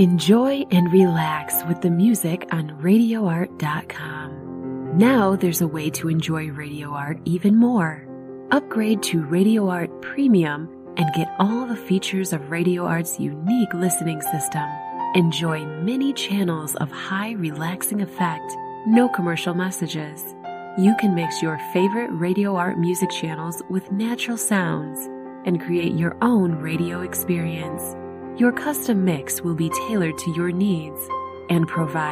Enjoy and relax with the music on RadioArt.com. Now there's a way to enjoy Radio Art even more. Upgrade to Radio Art Premium and get all the features of Radio Art's unique listening system. Enjoy many channels of high relaxing effect, no commercial messages. You can mix your favorite Radio Art music channels with natural sounds and create your own radio experience. Your custom mix will be tailored to your needs and provide